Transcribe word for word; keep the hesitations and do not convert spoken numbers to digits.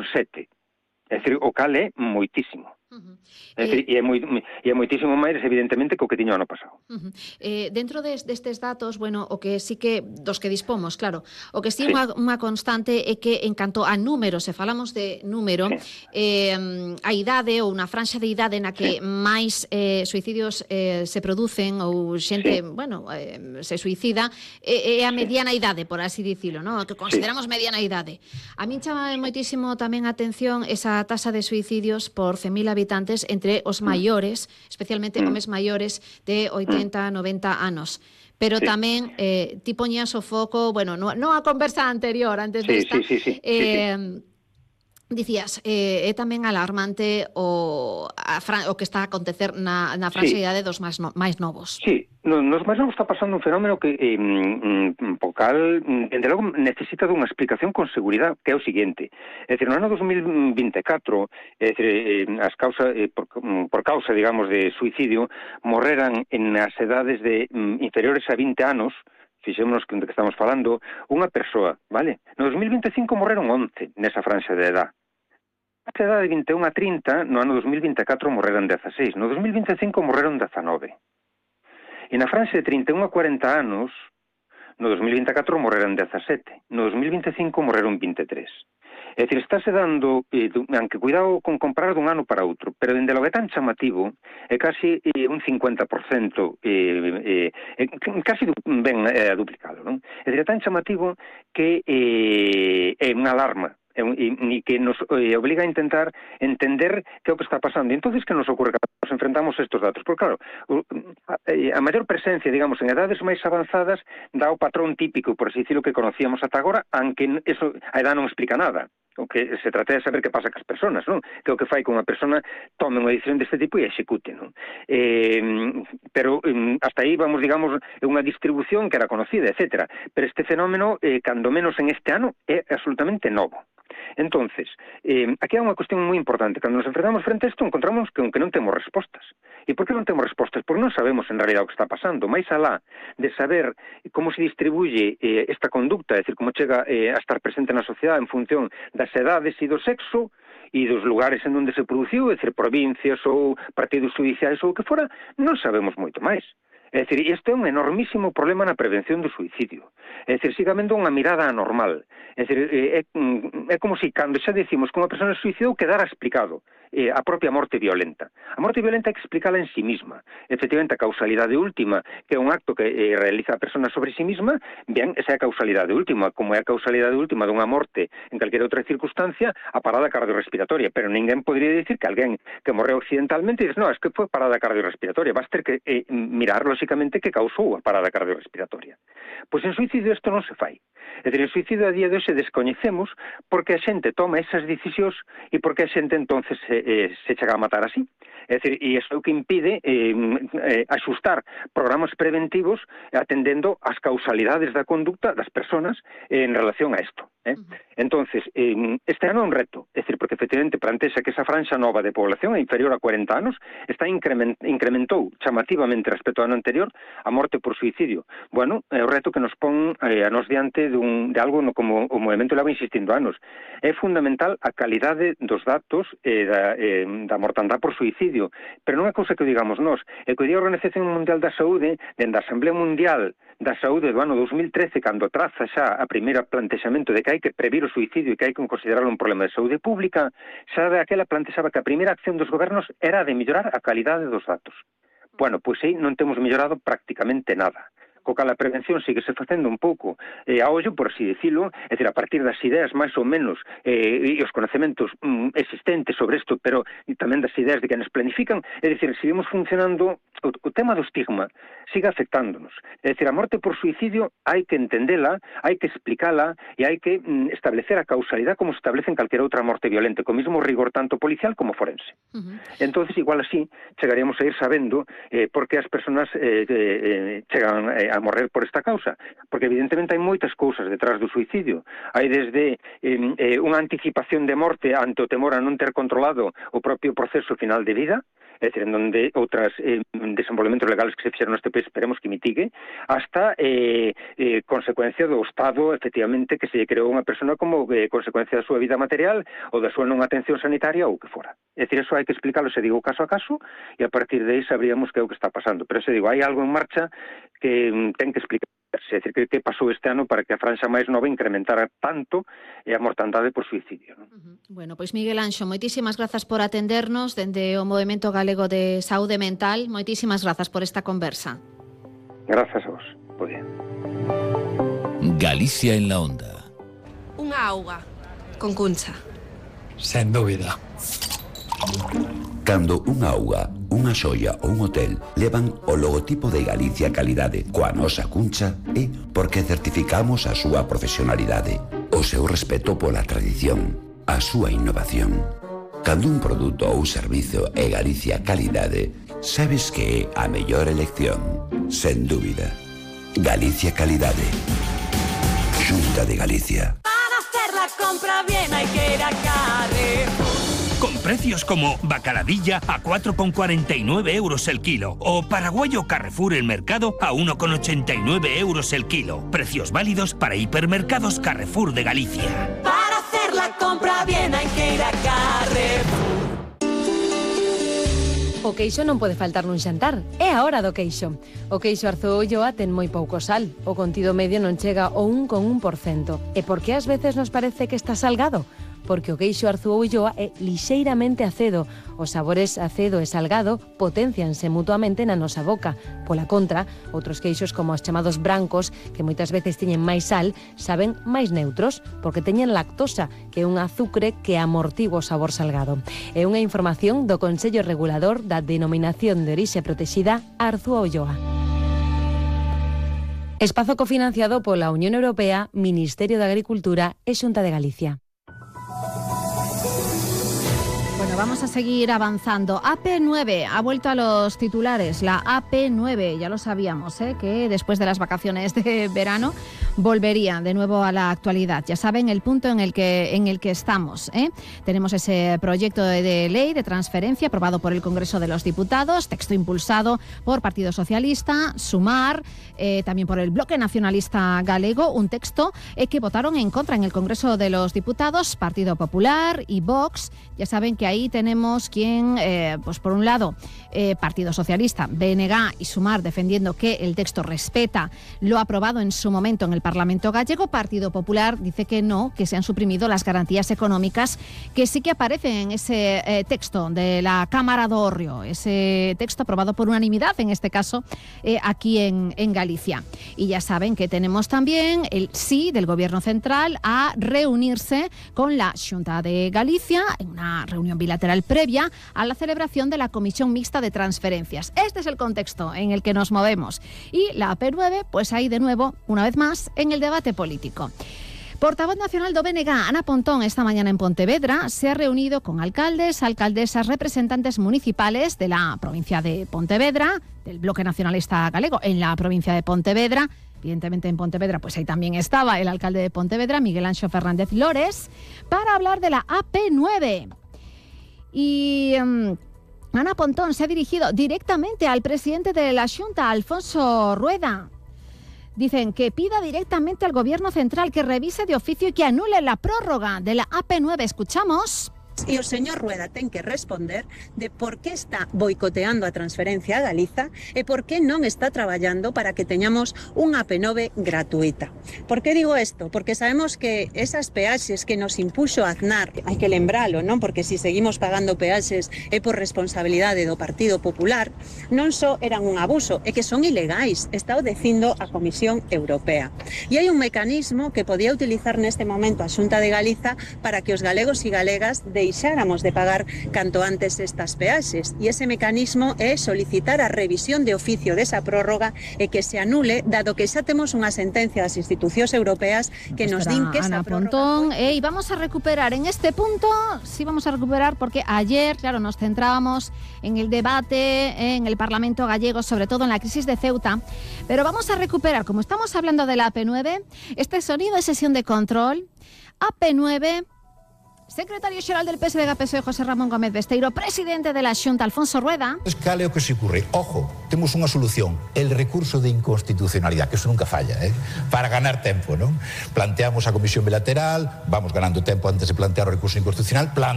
sete. É dicir, o cal é moitísimo. Uh-huh. É dicir, Eh, e, é moi, e é moitísimo máis, evidentemente, que o que tiño ano pasado. Uh-huh. Eh, dentro des, destes datos, bueno, o que sí que, dos que dispomos, claro, o que sí, Sí. unha, unha constante é que en canto a números, se falamos de número, Sí. eh, a idade ou unha franxa de idade na que Sí. máis eh, suicidios eh, se producen ou xente, Sí. bueno, eh, se suicida, é, é a Sí. mediana idade, por así dicilo, ¿no? Que consideramos Sí. mediana idade. A min chama moitísimo tamén a atención esa tasa de suicidios por cen mil habitantes entre os maiores, especialmente Mm. homes maiores de oitenta, noventa anos. Pero Sí. tamén, eh, ti poñías o foco, bueno, non no a conversa anterior, antes Sí, desta, sí, sí, sí, sí, eh, sí. dicías, eh, é tamén alarmante o, a fran, o que está a acontecer na, na franxa Sí. idade dos máis, no, máis novos. Sí, no, nos máis novos está pasando un fenómeno que eh, mm, po cal, dende logo, necesita dunha explicación con seguridade, que é o seguinte. É dicir, no ano dos mil vinte e catro, é dicir, eh, as causa, eh, por, por causa, digamos, de suicidio, morreran en as edades de mm, inferiores a vinte anos, fixémonos que que estamos falando, unha persoa, vale? No dos mil vinte e cinco morreron once nesa franxa de edad. A edad de vinte e un a trinta, no ano dos mil vinte e catro morreron dezaseis, no dos mil vinte e cinco morreron dezanove. E na franxa de trinta e un a cuarenta anos, no dos mil vinte e catro morreron dezasete, no dos mil vinte e cinco morreron vinte e tres. É dicir, estáse dando, eh, aunque cuidado con comparar dun ano para outro, pero dende logo é tan chamativo, é casi eh, un cincuenta por cento, eh, eh, casi ben eh, duplicado, non? É dicir, é tan chamativo que eh, é unha alarma, e que nos eh, obliga a intentar entender que é o que está pasando. E entonces que nos ocorre que nos enfrentamos a estes datos? Porque claro, a maior presencia, digamos, en edades máis avanzadas dá o patrón típico, por así decirlo, que conocíamos ata agora, aunque eso a edad non explica nada. O que se trata de saber que pasa cas persoas, non? Que é o que fai que unha persona tome unha decisión deste tipo e execute, non? Eh, pero eh, hasta aí vamos, digamos, unha distribución que era conocida, etcétera. Pero este fenómeno, eh, cando menos en este ano, é absolutamente novo. Entonces, eh, aquí hai unha cuestión moi importante. Cando nos enfrentamos frente a isto, encontramos que, que non temos respostas. E por que non temos respostas? Porque non sabemos en realidad o que está pasando. Mais alá de saber como se distribuye eh, esta conducta, é dicir, como chega eh, a estar presente na sociedade en función das edades e do sexo e dos lugares en onde se produciu, é dicir, provincias ou partidos judiciais ou o que fora, non sabemos moito máis. É dicir, isto é un enormísimo problema na prevención do suicidio. É dicir, siga habendo unha mirada anormal. É dicir, é, é como se cando xa decimos que unha persona se suicidou quedara explicado eh, a propia morte violenta. A morte violenta hai que explicala en sí misma. Efectivamente, a causalidade última, que é un acto que eh, realiza a persona sobre sí misma, ben, esa é a causalidade última, como é a causalidade última dunha morte en calquera outra circunstancia, a parada cardiorrespiratoria. Pero ninguén podría dicir que alguén que morreu accidentalmente dice, no, es que foi parada cardiorrespiratoria, vas ter que eh, mirar, lógicamente, que causou a parada cardiorrespiratoria. Pois en suicidio isto non se fai. É dicir, en suicidio a día de hoxe descoñecemos porque a xente toma esas decisións e porque a xente entonces se, eh, se chega a matar así. É dicir, e iso é o que impide eh, eh, axustar programas preventivos atendendo as causalidades da conducta das persoas eh, en relación a isto. Eh? Uh-huh. Entonces, eh, este ano é un reto, é dicir, porque efectivamente plantexa que esa franxa nova de población é inferior a cuarenta anos, está increment, incrementou chamativamente respecto ao ano anterior a morte por suicidio. Bueno, é o reto que nos pon eh, a nos diante dun, de algo no, como o movimento leva insistindo anos. É fundamental a calidade dos datos eh, da, eh, da mortandade por suicidio, pero non é cousa que digamos nós, é que o Día da Organización Mundial da Saúde, dende a Asamblea Mundial da Saúde do ano dos mil trece, cando traza xa a primeira plantexamento de que hai que previr o suicidio e que hai que considerarlo un problema de saúde pública, xa de aquela plantexaba que a primeira acción dos gobernos era de mellorar a calidade dos datos. Bueno, pois aí non temos mellorado prácticamente nada. Co cal a prevención síguese facendo un pouco eh, a ollo, por así decirlo, é dicir, a partir das ideas máis ou menos eh, e os conhecementos mm, existentes sobre isto, pero tamén das ideas de que nos planifican, é dicir, seguimos funcionando, o, o tema do estigma sigue afectándonos. É dicir, a morte por suicidio hai que entendela, hai que explicala e hai que mm, establecer a causalidade como se establece en calquera outra morte violenta, co mismo rigor tanto policial como forense. Uh-huh. Entonces, igual así, chegaríamos a ir sabendo eh, por que as persoas eh, eh, chegan eh, a morrer por esta causa, porque evidentemente hai moitas cousas detrás do suicidio. Hai desde eh, eh, unha anticipación de morte ante o temor a non ter controlado o propio proceso final de vida, é dicir, en donde outras eh, desenvolvementos legales que se fixeron neste país esperemos que mitigue, hasta eh, eh, consecuencia do Estado, efectivamente, que se creou unha persona como eh, consecuencia da súa vida material ou da súa non atención sanitaria ou que fora. É dicir, eso hai que explicarlo, se digo, caso a caso, e a partir de aí sabríamos que é o que está pasando. Pero se digo, hai algo en marcha que mm, ten que explicar. É dicir, que, que pasou este ano para que a franxa máis nova incrementara tanto a mortandade por suicidio, non? Uh-huh. Bueno, pois Miguel Anxo, moitísimas grazas por atendernos dende o Movemento Galego de Saúde Mental. Moitísimas grazas por esta conversa. Grazas a vos. Muy bien. Galicia en la onda. Unha auga con cuncha. Sen dúbida. Cando unha auga, unha xoia ou un hotel levan o logotipo de Galicia Calidade coa nosa cuncha é porque certificamos a súa profesionalidade, o seu respeto pola tradición, a súa innovación. Cando un produto ou servizo é Galicia Calidade, sabes que é a mellor elección, sen dúbida. Galicia Calidade. Xunta de Galicia. Para hacer la compra bien hay que ir a Carrefour. Con precios como bacaladilla a cuatro con cuarenta y nueve euros el kilo o paraguayo Carrefour El Mercado a uno con ochenta y nueve euros el kilo. Precios válidos para hipermercados Carrefour de Galicia. Para hacer la compra bien hay que ir a Carrefour. O queixo non pode faltar nun xantar. É a hora do queixo. O queixo Arzúa Ulloa ten moi pouco sal. O contido medio non chega ao un con un por cento. E por que ás veces nos parece que está salgado? Porque o queixo Arzúa Ulloa é lixeiramente acedo. Os sabores acedo e salgado potencianse mutuamente na nosa boca. Pola contra, outros queixos como os chamados brancos, que moitas veces teñen máis sal, saben máis neutros, porque teñen lactosa, que é un azucre que amortigua o sabor salgado. É unha información do Consello Regulador da Denominación de Orixe Protexida Arzúa Ulloa. Espazo cofinanciado pola Unión Europea, Ministerio de Agricultura e Xunta de Galicia. Bueno, vamos a seguir avanzando. A P nueve ha vuelto a los titulares. La A P nueve, ya lo sabíamos, ¿eh? Que después de las vacaciones de verano volvería de nuevo a la actualidad. Ya saben el punto en el que, en el que estamos, ¿eh? Tenemos ese proyecto de, de ley de transferencia aprobado por el Congreso de los Diputados, texto impulsado por Partido Socialista, Sumar, eh, también por el Bloque Nacionalista Galego, un texto eh, que votaron en contra en el Congreso de los Diputados, Partido Popular y Vox. Ya saben que ahí tenemos quien, eh, pues por un lado, eh, Partido Socialista, B N G y Sumar defendiendo que el texto respeta lo aprobado en su momento en el Parlamento gallego. Partido Popular dice que no, que se han suprimido las garantías económicas que sí que aparecen en ese eh, texto de la Cámara do Hórreo, ese texto aprobado por unanimidad, en este caso, eh, aquí en, en Galicia. Y ya saben que tenemos también el sí del Gobierno Central a reunirse con la Xunta de Galicia en una reunión bilateral previa a la celebración de la Comisión Mixta de Transferencias. Este es el contexto en el que nos movemos. Y la A P nueve, pues ahí de nuevo, una vez más, en el debate político. Portavoz nacional do B N G, Ana Pontón, esta mañana en Pontevedra, se ha reunido con alcaldes, alcaldesas, representantes municipales de la provincia de Pontevedra, del Bloque Nacionalista Galego en la provincia de Pontevedra. Evidentemente en Pontevedra, pues ahí también estaba el alcalde de Pontevedra, Miguel Anxo Fernández Lores, para hablar de la A P nueve. Y um, Ana Pontón se ha dirigido directamente al presidente de la Xunta, Alfonso Rueda. Dicen que pida directamente al Gobierno Central que revise de oficio y que anule la prórroga de la A P nueve. Escuchamos. E o señor Rueda ten que responder de por que está boicoteando a transferencia a Galiza e por que non está traballando para que teñamos unha A P nove gratuita. Por que digo isto? Porque sabemos que esas peaxes que nos impuxo Aznar, hai que lembralo, non? Porque se si seguimos pagando peaxes é por responsabilidade do Partido Popular, non só eran un abuso, é que son ilegais, está o dicindo a Comisión Europea. E hai un mecanismo que podía utilizar neste momento a Xunta de Galiza para que os galegos e galegas de deixáramos de pagar canto antes estas peaxes, e ese mecanismo é solicitar a revisión de oficio desa prórroga e que se anule, dado que xa temos unha sentencia das institucións europeas que nos din que esa Ana Pontón, eh, y vamos a recuperar en este punto, sí vamos a recuperar porque ayer, claro, nos centrábamos en el debate en el Parlamento gallego, sobre todo en la crisis de Ceuta, pero vamos a recuperar, como estamos hablando de la A P nueve, este sonido de sesión de control. A P nueve Secretario xeral del P S D G P S O E, José Ramón Gómez Besteiro, presidente de la Xunta, Alfonso Rueda. Cal é o que se ocurre? Ojo, temos unha solución, el recurso de inconstitucionalidade, que eso nunca falla, ¿eh? Para ganar tempo, ¿no? Planteamos a comisión bilateral, vamos ganando tempo antes de plantear o recurso inconstitucional, plan